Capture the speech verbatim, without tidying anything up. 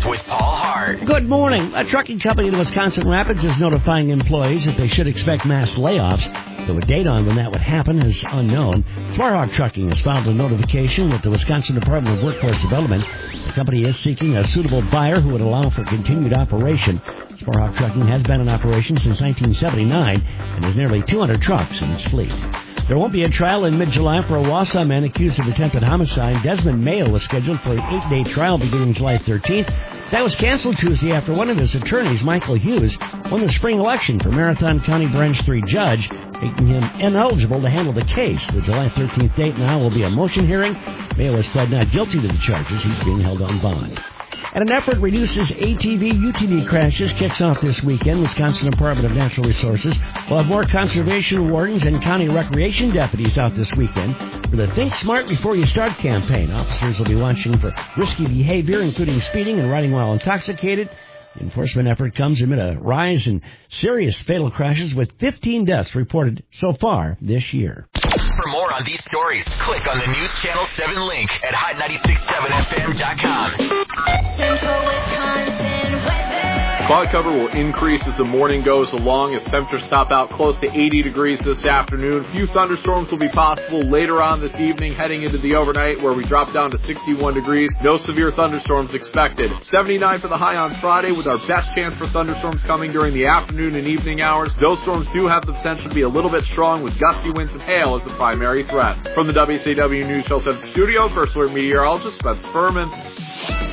with Paul Hart. Good morning. A trucking company in Wisconsin Rapids is notifying employees that they should expect mass layoffs, though a date on when that would happen is unknown. Smarthawk Trucking has filed a notification with the Wisconsin Department of Workforce Development. The company is seeking a suitable buyer who would allow for continued operation. Smarthawk Trucking has been in operation since nineteen seventy-nine and has nearly two hundred trucks in its fleet. There won't be a trial in mid-July for a Wausau man accused of attempted homicide. Desmond Mayo was scheduled for an eight-day trial beginning July thirteenth. That was canceled Tuesday after one of his attorneys, Michael Hughes, won the spring election for Marathon County Branch three judge, making him ineligible to handle the case. The July thirteenth date now will be a motion hearing. Mayo has pled not guilty to the charges. He's being held on bond. And an effort reduces A T V U T V crashes kicks off this weekend. Wisconsin Department of Natural Resources will have more conservation wardens and county recreation deputies out this weekend for the Think Smart Before You Start campaign. Officers will be watching for risky behavior, including speeding and riding while intoxicated. The enforcement effort comes amid a rise in serious fatal crashes, with fifteen deaths reported so far this year. For more on these stories, click on the News Channel seven link at hot nine six seven F M dot com. Central Wisconsin weather. Cloud cover will increase as the morning goes along as temperatures top out close to eighty degrees this afternoon. A few thunderstorms will be possible later on this evening, heading into the overnight, where we drop down to sixty-one degrees. No severe thunderstorms expected. seventy-nine for the high on Friday, with our best chance for thunderstorms coming during the afternoon and evening hours. Those storms do have the potential to be a little bit strong, with gusty winds and hail as the primary threats. From the W C W News Show seven studio, First Alert meteorologist Spencer Furman.